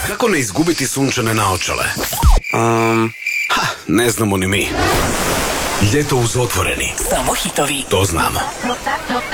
Kako ne izgubiti sunčane naočale? Ne znamo ni mi. Ljeto uz Otvoreni. Samo hitovi. To znamo.